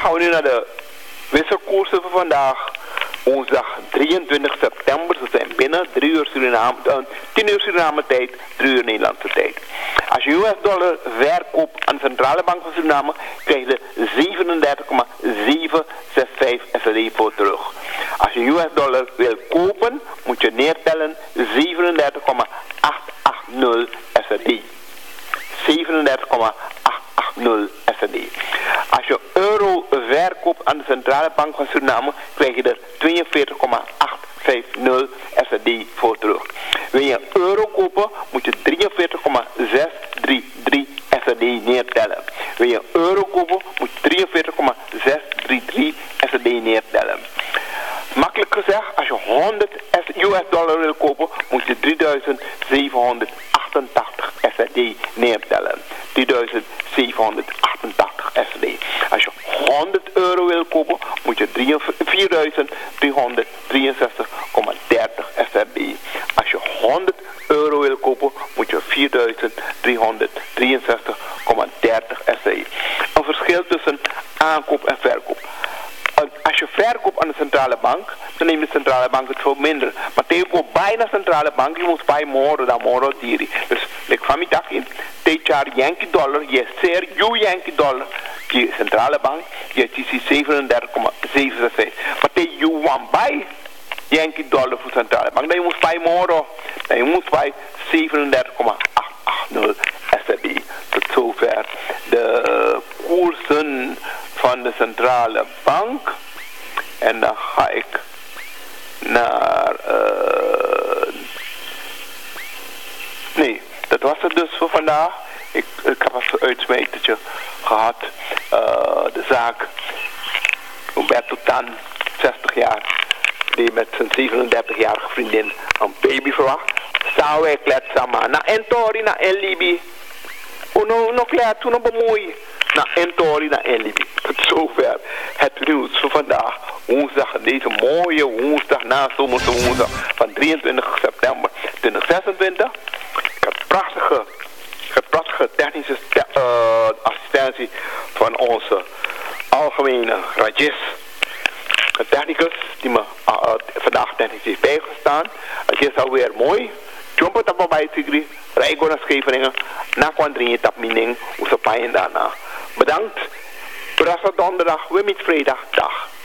gaan we nu naar de wisselkoersen van vandaag. Woensdag 23 september. Ze zijn binnen 10 uur Suriname tijd, 3 uur Nederlandse tijd. Als je US-dollar verkoopt aan de Centrale Bank van Suriname, krijg je 37,765 SRD voor terug. Als je US-dollar wil kopen, moet je neertellen 37,880 SRD. 37,880 SRD. Als je euro verkoopt aan de Centrale Bank van Suriname, krijg je er 42,850 SRD voor terug. Wil je euro kopen, moet je 43,633 SRD neertellen. Wil je euro kopen, moet je 43,633 SRD neertellen. Makkelijk gezegd, als je 100 US-dollar wil kopen, moet je 3788 SRD neertellen. 3788 SRD. Als je 100 euro wil kopen, moet je 4363,30 SRD. Als je 100 euro wil kopen, moet je 4363,30 SRD. Een verschil tussen aankoop en verkoop. Als je verkoopt aan de centrale bank, dan neemt de centrale bank het veel minder. Maar tegen bijna centrale bank, je moet bij morgen dan morgen diri. Dus ik van mijn dag in, tegen Yankee dollar, je zeer Yankee dollar, die centrale bank, je is 37,76. Maar tegen je wan bij Yankee dollar voor centrale bank, dan je moet bij morgen, dan je moet bij 37,880 SRD. Tot zover de koersen van de centrale bank. En dan ga ik naar... nee, dat was het dus voor vandaag. Ik heb als uitsmijtertje gehad. De zaak Humberto Tan, 60 jaar. Die met zijn 37-jarige vriendin een baby verwacht. Samen wij kletsen maar. Na Entori, na Libi. Uno klet, uno bemoei. Na Entori, na Libi. Tot zover het nieuws van vandaag. Woensdag, deze mooie woensdag, na zomerse woensdag van 23 september 2026. Ik heb prachtige technische assistentie van onze algemene Rajesh. Een technicus die me vandaag technisch heeft bijgestaan. Het is alweer mooi. Jumbo tap bij Tigri. Rijgo naar Scheveningen. Na kwandringen tap mining. Oesapaaien daarna. Bedankt. Brassa donderdag. We met vrijdag. Dag.